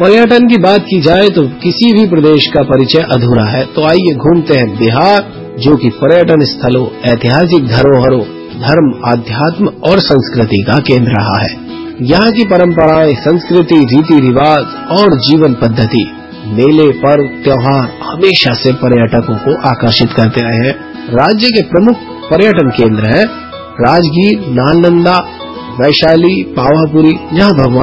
पर्यटन की बात की जाए तो किसी भी प्रदेश का परिचय अधूरा है। तो आइए घूमते हैं बिहार, जो कि पर्यटन स्थलों, ऐतिहासिक धरोहरों, धर्म, आध्यात्म और संस्कृति का केंद्र रहा है। यहाँ की परंपराएं, संस्कृति, रीति रिवाज और जीवन पद्धति, मेले, पर्व, त्योहार हमेशा से पर्यटकों को आकर्षित करते रहे हैं। राज्य के प्रमुख पर्यटन केंद्र हैं राजगीर, नालंदा, वैशाली, पावापुरी, जहाँ भगवान